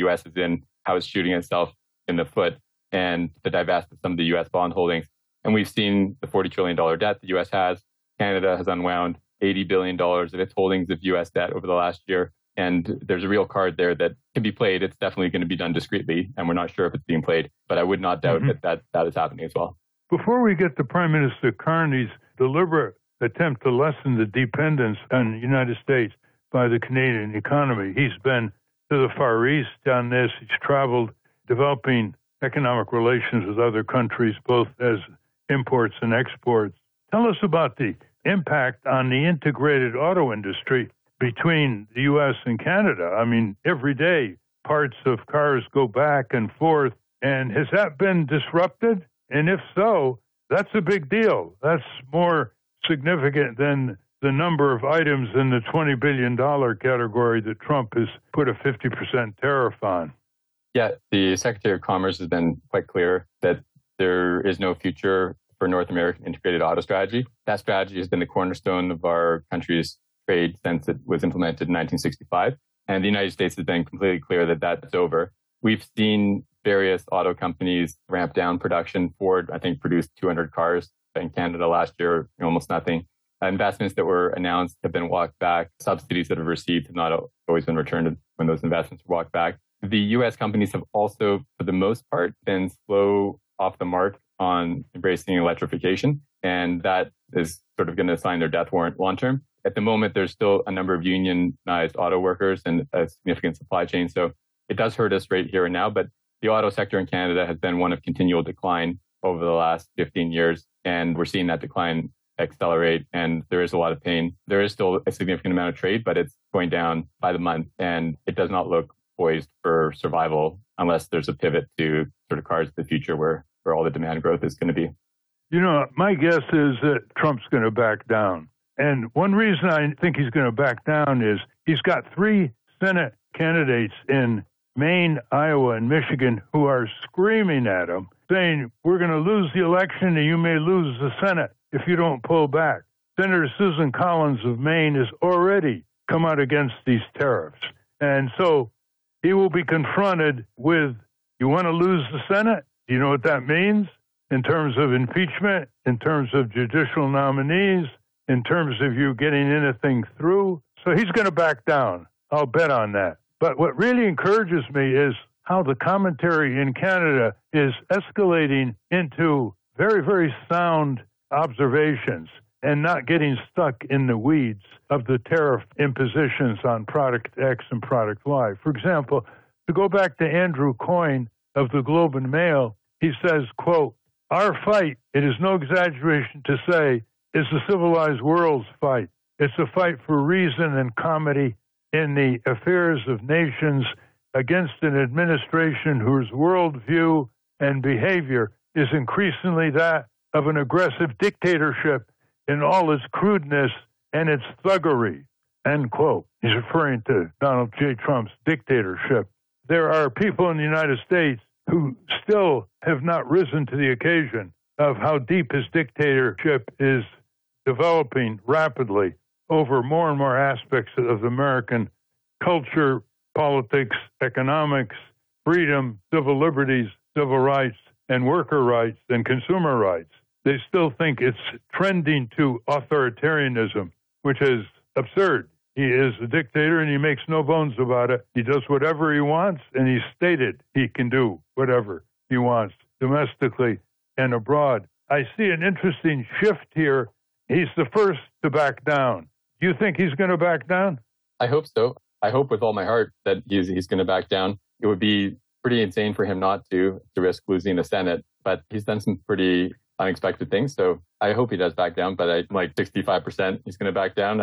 U.S. is in, how it's shooting itself in the foot, and to divest of some of the U.S. bond holdings. And we've seen the $40 trillion debt the U.S. has. Canada has unwound $80 billion of its holdings of U.S. debt over the last year. And there's a real card there that can be played. It's definitely going to be done discreetly, and we're not sure if it's being played. But I would not doubt that is happening as well. Before we get to Prime Minister Carney's deliberate attempt to lessen the dependence on the United States by the Canadian economy, he's been to the Far East on this. He's traveled developing economic relations with other countries, both as imports and exports. Tell us about the impact on the integrated auto industry between the U.S. and Canada. I mean, every day parts of cars go back and forth. And has that been disrupted? And if so, that's a big deal. That's more significant than the number of items in the $20 billion category that Trump has put a 50% tariff on. Yeah, the Secretary of Commerce has been quite clear that there is no future for North American integrated auto strategy. That strategy has been the cornerstone of our country's trade since it was implemented in 1965. And the United States has been completely clear that that's over. We've seen various auto companies ramp down production. Ford, I think, produced 200 cars in Canada last year, almost nothing. Investments that were announced have been walked back. Subsidies that have received have not always been returned when those investments were walked back. The U.S. companies have also, for the most part, been slow off the mark on embracing electrification. And that is sort of going to sign their death warrant long term. At the moment, there's still a number of unionized auto workers and a significant supply chain. So it does hurt us right here and now. But the auto sector in Canada has been one of continual decline over the last 15 years. And we're seeing that decline accelerate. And there is a lot of pain. There is still a significant amount of trade, but it's going down by the month. And it does not look poised for survival unless there's a pivot to sort of cars of the future where all the demand growth is going to be. You know, my guess is that Trump's going to back down. And one reason I think he's going to back down is he's got 3 Senate candidates in Maine, Iowa, and Michigan who are screaming at him, saying, we're going to lose the election and you may lose the Senate if you don't pull back. Senator Susan Collins of Maine has already come out against these tariffs. And so he will be confronted with, you want to lose the Senate? Do you know what that means in terms of impeachment, in terms of judicial nominees, in terms of you getting anything through? So he's going to back down. I'll bet on that. But what really encourages me is how the commentary in Canada is escalating into very, very sound observations and not getting stuck in the weeds of the tariff impositions on product X and product Y. For example, to go back to Andrew Coyne of the Globe and Mail, he says, quote, our fight, it is no exaggeration to say, is the civilized world's fight. It's a fight for reason and comedy in the affairs of nations against an administration whose worldview and behavior is increasingly that of an aggressive dictatorship in all its crudeness and its thuggery, end quote. He's referring to Donald J. Trump's dictatorship. There are people in the United States who still have not risen to the occasion of how deep his dictatorship is developing rapidly over more and more aspects of American culture, politics, economics, freedom, civil liberties, civil rights, and worker rights and consumer rights. They still think it's trending to authoritarianism, which is absurd. He is a dictator and he makes no bones about it. He does whatever he wants, and he's stated he can do whatever he wants domestically and abroad. I see an interesting shift here. He's the first to back down. Do you think he's going to back down? I hope so. I hope with all my heart that he's going to back down. It would be pretty insane for him not to risk losing the Senate, but he's done some pretty unexpected things. So I hope he does back down, but I'm like 65% he's going to back down.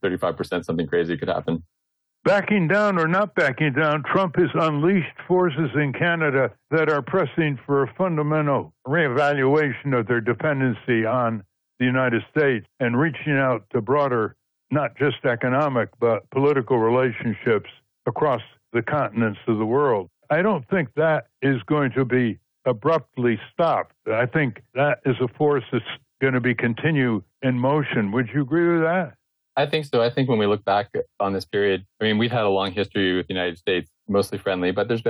35% something crazy could happen. Backing down or not backing down, Trump has unleashed forces in Canada that are pressing for a fundamental reevaluation of their dependency on the United States and reaching out to broader, not just economic, but political relationships across the continents of the world. I don't think that is going to be abruptly stopped. I think that is a force that's going to be continue in motion. Would you agree with that? I think so. I think when we look back on this period, I mean, we've had a long history with the United States, mostly friendly, but there's been